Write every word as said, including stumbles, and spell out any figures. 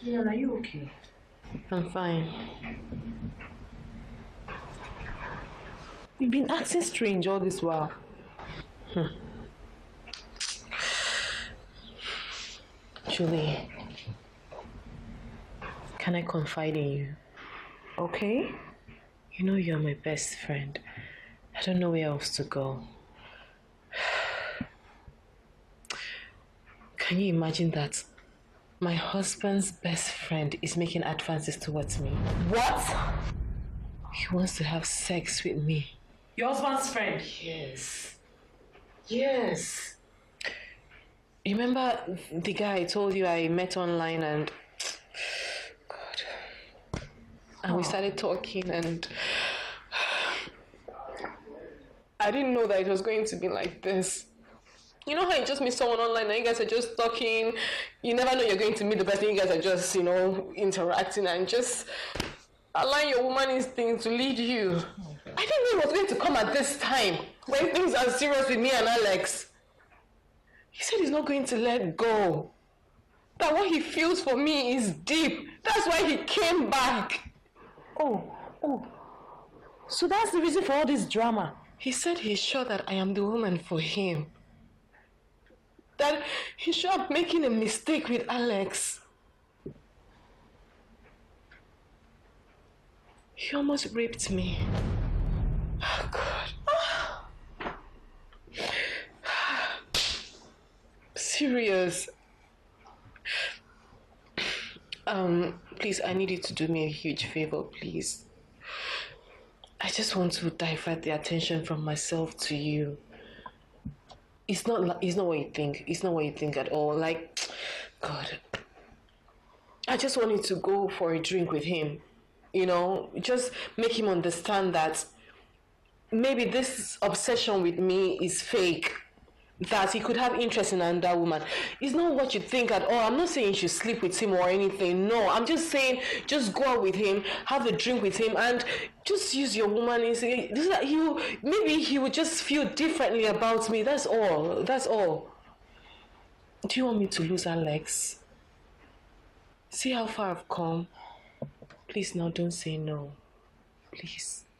Yeah, are you okay? I'm fine. You've been acting strange all this while. Julie, can I confide in you? Okay. You know you're my best friend. I don't know where else to go. Can you imagine that? My husband's best friend is making advances towards me. What? He wants to have sex with me. Your husband's friend? Yes. Yes. Remember the guy I told you I met online and God. And we started talking and I didn't know that it was going to be like this. You know how you just meet someone online and you guys are just talking, you never know you're going to meet the person, you guys are just, you know, interacting and just allow your woman instinct to lead you. I didn't know it was going to come at this time when things are serious with me and Alex. He said he's not going to let go. That what he feels for me is deep. That's why he came back. Oh, oh. So that's the reason for all this drama. He said he's sure that I am the woman for him. That he's sure I'm making a mistake with Alex. He almost raped me. Oh God. Serious. Um, please, I need you to do me a huge favor, please. I just want to divert the attention from myself to you. It's not it's not what you think. It's not what you think at all. Like, God. I just wanted to go for a drink with him. You know, just make him understand that maybe this obsession with me is fake. That he could have interest in another woman. It's not what you think at all. I'm not saying you should sleep with him or anything. No, I'm just saying just go out with him, have a drink with him, and just use your woman. He maybe he would just feel differently about me. That's all. That's all. Do you want me to lose Alex? See how far I've come. Please now don't say no. Please.